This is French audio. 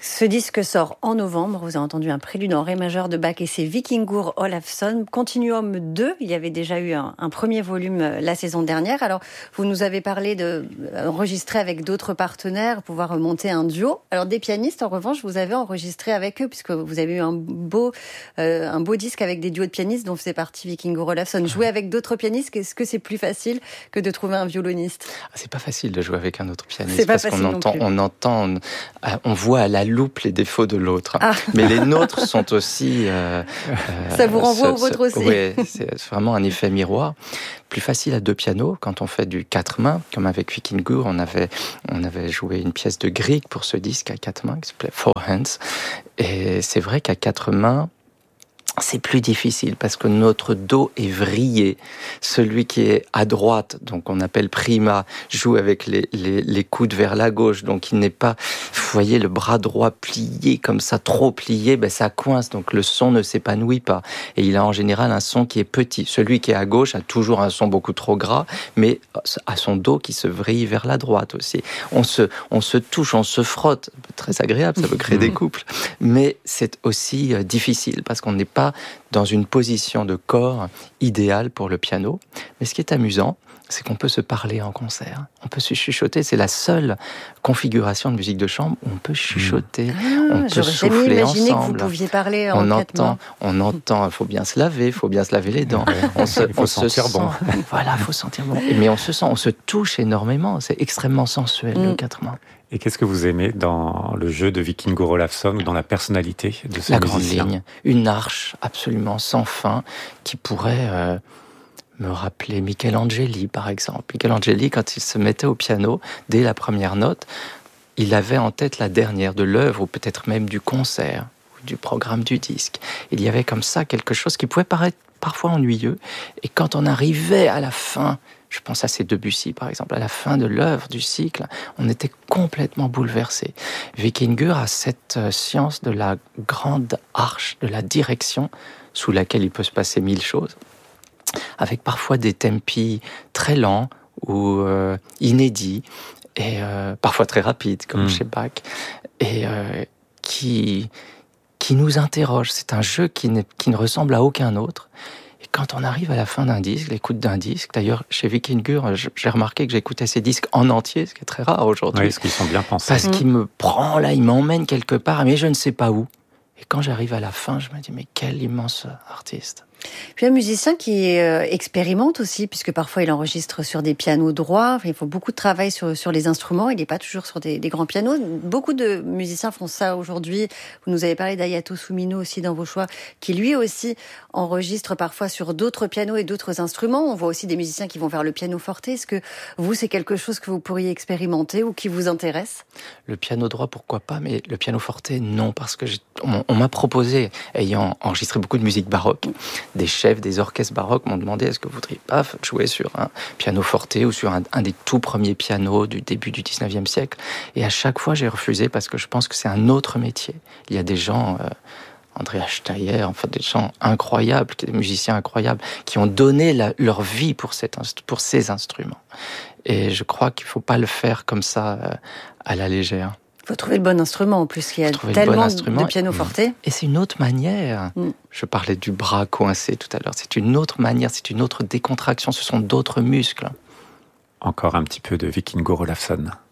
Ce disque sort en novembre. Vous avez entendu un prélude en ré majeur de Bach et c'est Víkingur Ólafsson. Continuum 2, il y avait déjà eu un premier volume la saison dernière. Alors, vous nous avez parlé d'enregistrer avec d'autres partenaires, pouvoir monter un duo. Alors, des pianistes, en revanche, vous avez enregistré avec eux, puisque vous avez eu un beau disque avec des duos de pianistes dont faisait partie Víkingur Ólafsson. Jouer avec d'autres pianistes, est-ce que c'est plus facile que de trouver un violoniste? C'est pas facile de jouer avec un autre pianiste. C'est pas parce facile on voit à la loupe les défauts de l'autre. Ah. Mais les nôtres sont aussi... ça vous renvoie au vôtre aussi. Oui, c'est vraiment un effet miroir. Plus facile à deux pianos, quand on fait du quatre mains, comme avec Víkingur, on avait joué une pièce de Grieg pour ce disque à quatre mains, qui s'appelait Four Hands. Et c'est vrai qu'à quatre mains, c'est plus difficile parce que notre dos est vrillé. Celui qui est à droite, donc on appelle prima, joue avec les coudes vers la gauche, donc il n'est pas, vous voyez, le bras droit plié comme ça, trop plié, ça coince, donc le son ne s'épanouit pas. Et il a en général un son qui est petit. Celui qui est à gauche a toujours un son beaucoup trop gras, mais à son dos qui se vrille vers la droite aussi. On se touche, on se frotte, très agréable, ça peut créer des couples, mais c'est aussi difficile parce qu'on n'est pas dans une position de corps idéale pour le piano. Mais ce qui est amusant, c'est qu'on peut se parler en concert. On peut se chuchoter. C'est la seule configuration de musique de chambre où on peut chuchoter, on peut souffler ensemble. Que vous pouviez parler en on entend. Il faut bien se laver, les dents. Il faut sentir bon. Voilà, il faut sentir bon. Mais on se touche énormément. C'est extrêmement sensuel, le quatre mains. Et qu'est-ce que vous aimez dans le jeu de Víkingur Ólafsson ou dans la personnalité de ce musicien ? La grande ligne, une arche absolument sans fin qui pourrait me rappeler Michelangeli, par exemple. Michelangeli, quand il se mettait au piano, dès la première note, il avait en tête la dernière de l'œuvre ou peut-être même du concert ou du programme du disque. Il y avait comme ça quelque chose qui pouvait paraître parfois ennuyeux. Et quand on arrivait à la fin, je pense à ces Debussy, par exemple, à la fin de l'œuvre, du cycle, on était complètement bouleversé. Víkingur a cette science de la grande arche, de la direction, sous laquelle il peut se passer mille choses, avec parfois des tempi très lents ou inédits, et parfois très rapides, comme chez Bach, et qui nous interroge. C'est un jeu qui ne ressemble à aucun autre. Et quand on arrive à la fin d'un disque, l'écoute d'un disque, d'ailleurs, chez Víkingur, j'ai remarqué que j'écoutais ces disques en entier, ce qui est très rare aujourd'hui. Oui, parce qu'ils sont bien pensés. Parce qu'il me prend là, il m'emmène quelque part, mais je ne sais pas où. Et quand j'arrive à la fin, je me dis, mais quel immense artiste. Puis un musicien qui expérimente aussi, puisque parfois il enregistre sur des pianos droits. Il faut beaucoup de travail sur les instruments. Il n'est pas toujours sur des grands pianos. Beaucoup de musiciens font ça aujourd'hui. Vous nous avez parlé d'Hayato Sumino aussi dans vos choix, qui lui aussi enregistre parfois sur d'autres pianos et d'autres instruments. On voit aussi des musiciens qui vont vers le piano forte. Est-ce que vous, c'est quelque chose que vous pourriez expérimenter ou qui vous intéresse ? Le piano droit, pourquoi pas, mais le piano forte, non, parce que on m'a proposé, ayant enregistré beaucoup de musique baroque, des chefs des orchestres baroques m'ont demandé est-ce que vous voudriez pas jouer sur un piano forte ou sur un des tout premiers pianos du début du 19e siècle. Et à chaque fois, j'ai refusé parce que je pense que c'est un autre métier. Il y a des gens, Andrea Steyer, en fait, des gens incroyables, des musiciens incroyables, qui ont donné leur vie pour ces instruments. Et je crois qu'il ne faut pas le faire comme ça à la légère. Il faut trouver le bon instrument, en plus, il y a tellement de piano forte. Et c'est une autre manière. Je parlais du bras coincé tout à l'heure. C'est une autre manière, c'est une autre décontraction. Ce sont d'autres muscles. Encore un petit peu de Víkingur Ólafsson.